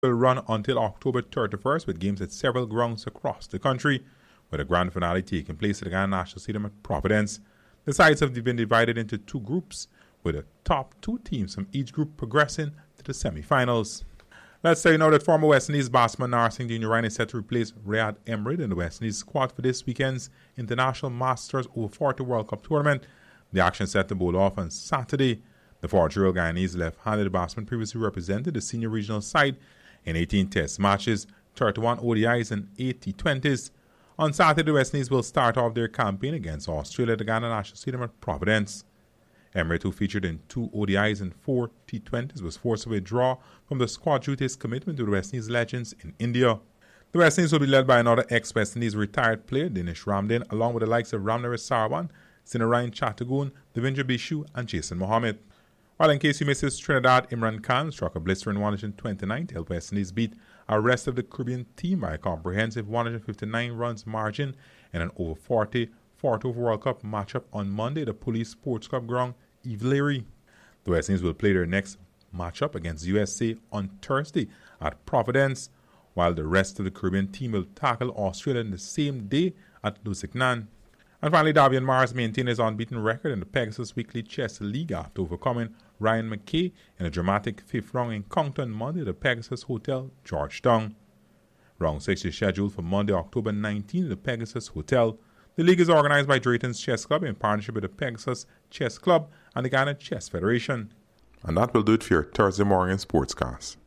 will run until October 31st with games at several grounds across the country, with a grand finale taking place at the Ghana National Stadium at Providence. The sides have been divided into two groups, with the top two teams from each group progressing to the semi-finals. Let's say now that former West Indies batsman Narsingh Junior Ryan is set to replace Riyad Emrid in the West Indies squad for this weekend's International Masters Over 40 World Cup tournament. The action set to bowl off on Saturday. The 40-year-old Guyanese left-handed batsman previously represented the senior regional side in 18 Test matches, 31 ODIs and 8 T20s. On Saturday, the West Indies will start off their campaign against Australia at the Ghana National Stadium at Providence. Emrid, who featured in 2 ODIs and 4 T20s, was forced to withdraw from the squad due to his commitment to the West Indies legends in India. The West Indies will be led by another ex-West Indies retired player, Dinesh Ramdin, along with the likes of Ramnaresh Sarwan, Sinarayan Chattogun, Devendra Bishu and Jason Mohammed. While in case you missed this, Trinidad Imran Khan struck a blistering 129 to help West Indies beat our rest of the Caribbean team by a comprehensive 159 runs margin in an over 40 World Cup matchup on Monday at the Police Sports Club ground, Ivleary. The West Indies will play their next matchup against USA on Thursday at Providence, while the rest of the Caribbean team will tackle Australia on the same day at Lusignan. And finally, Davian Mars maintained his unbeaten record in the Pegasus Weekly Chess League after overcoming Ryan McKay in a dramatic 5th round encounter on Monday at the Pegasus Hotel, Georgetown. Round 6 is scheduled for Monday, October 19 at the Pegasus Hotel. The league is organized by Drayton's Chess Club in partnership with the Pegasus Chess Club and the Ghana Chess Federation. And that will do it for your Thursday morning sportscast.